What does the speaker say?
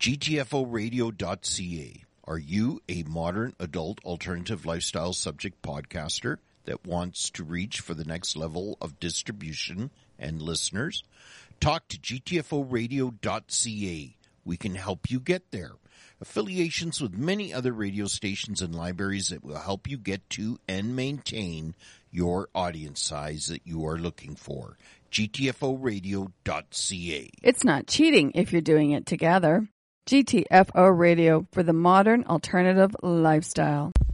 GTFOradio.ca. Are you a modern adult alternative lifestyle subject podcaster that wants to reach for the next level of distribution and listeners? Talk to GTFOradio.ca. We can help you get there. Affiliations with many other radio stations and libraries that will help you get to and maintain your audience size that you are looking for. GTFOradio.ca. It's not cheating if you're doing it together. GTFO Radio for the modern alternative lifestyle.